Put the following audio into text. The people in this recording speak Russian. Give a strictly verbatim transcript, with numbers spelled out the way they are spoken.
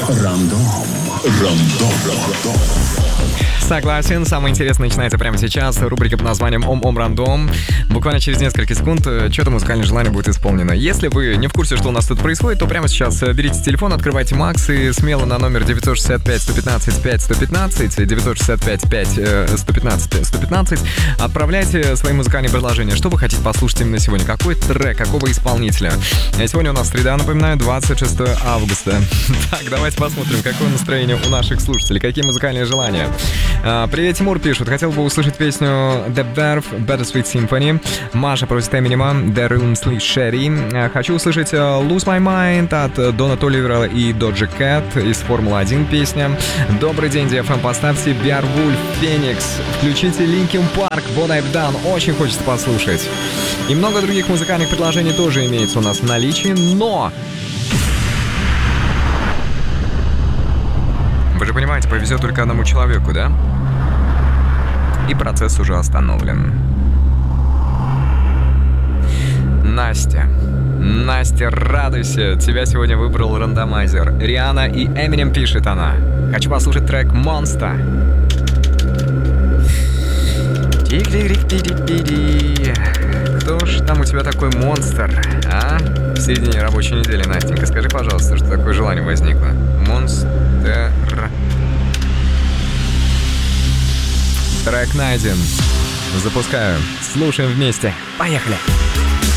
Рандом. Рандом. Рандом. Согласен, самое интересное начинается прямо сейчас. Рубрика под названием «Ом-Ом Рандом». Буквально через несколько секунд что-то музыкальное желание будет исполнено. Если вы не в курсе, что у нас тут происходит, то прямо сейчас берите телефон, открывайте Макс и смело на номер девять шесть пять сто пятнадцать пять сто пятнадцать девять шесть пять пять сто пятнадцать сто пятнадцать отправляйте свои музыкальные предложения. Что вы хотите послушать именно сегодня? Какой трек, какого исполнителя? Сегодня у нас среда, напоминаю, двадцать шестое августа. Так, давайте посмотрим, какое настроение у наших слушателей, какие музыкальные желания. Привет, Тимур пишет. Хотел бы услышать песню The Verve, Bittersweet Symphony. Маша просит Эминема, The Room Sleep Sherry. Хочу услышать Lose My Mind от Дона Толивера и Doja Cat из Формулы один песня. Добрый день, ди эф эм, поставьте Beowulf Phoenix. Включите Linkin Park, What I've Done. Очень хочется послушать. И много других музыкальных предложений тоже имеется у нас в наличии, но... Вы же понимаете, повезет только одному человеку, да? И процесс уже остановлен. Настя. Настя, радуйся. Тебя сегодня выбрал рандомайзер. Риана и Эминем, пишет она. Хочу послушать трек «Monster». Тик-тик-тик-тик-тик-тик. Кто ж там у тебя такой монстр, а? В середине рабочей недели, Настенька, скажи, пожалуйста, что такое желание возникло. Монстр. Трек найден. Запускаю. Слушаем вместе. Поехали.